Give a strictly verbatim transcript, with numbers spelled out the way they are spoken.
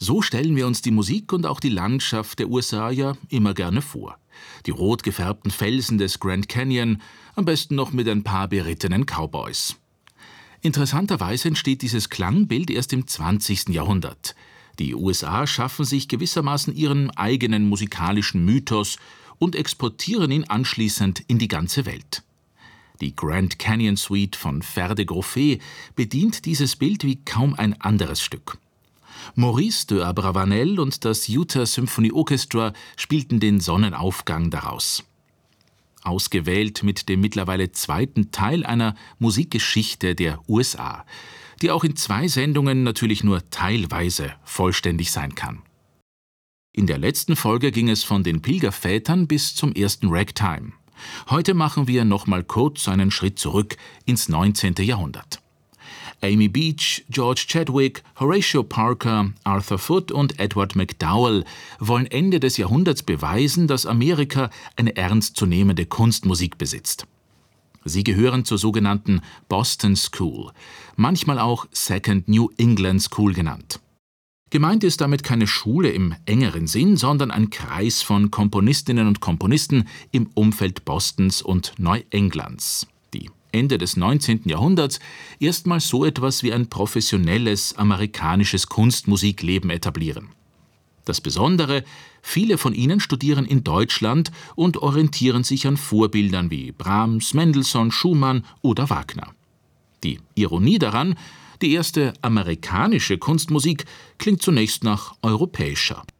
So stellen wir uns die Musik und auch die Landschaft der U S A ja immer gerne vor. Die rot gefärbten Felsen des Grand Canyon, am besten noch mit ein paar berittenen Cowboys. Interessanterweise entsteht dieses Klangbild erst im zwanzigsten Jahrhundert. Die U S A schaffen sich gewissermaßen ihren eigenen musikalischen Mythos und exportieren ihn anschließend in die ganze Welt. Die Grand Canyon Suite von Fer de Groffet bedient dieses Bild wie kaum ein anderes Stück. Maurice de Abravanel und das Utah Symphony Orchestra spielten den Sonnenaufgang daraus. Ausgewählt mit dem mittlerweile zweiten Teil einer Musikgeschichte der U S A, die auch in zwei Sendungen natürlich nur teilweise vollständig sein kann. In der letzten Folge ging es von den Pilgervätern bis zum ersten Ragtime. Heute machen wir noch mal kurz einen Schritt zurück ins neunzehnten Jahrhundert. Amy Beach, George Chadwick, Horatio Parker, Arthur Foote und Edward McDowell wollen Ende des Jahrhunderts beweisen, dass Amerika eine ernstzunehmende Kunstmusik besitzt. Sie gehören zur sogenannten Boston School, manchmal auch Second New England School genannt. Gemeint ist damit keine Schule im engeren Sinn, sondern ein Kreis von Komponistinnen und Komponisten im Umfeld Bostons und Neuenglands, die Ende des neunzehnten Jahrhunderts erstmals so etwas wie ein professionelles amerikanisches Kunstmusikleben etablieren. Das Besondere, viele von ihnen studieren in Deutschland und orientieren sich an Vorbildern wie Brahms, Mendelssohn, Schumann oder Wagner. Die Ironie daran: Die erste amerikanische Kunstmusik klingt zunächst nach europäischer.